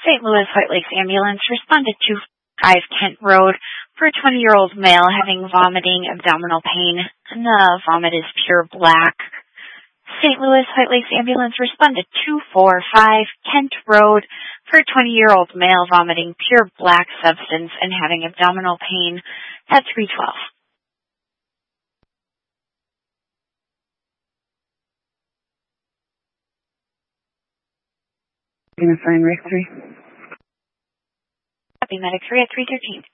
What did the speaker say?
St. Louis White Lakes Ambulance responded to 5 Kent Road for a 20-year-old male having vomiting, abdominal pain, and the vomit is pure black. St. Louis White Lakes Ambulance responded to 245 Kent Road for a 20-year-old male vomiting pure black substance and having abdominal pain at 312. Going to sign Rick 3. Copy, Medic 3 at 313.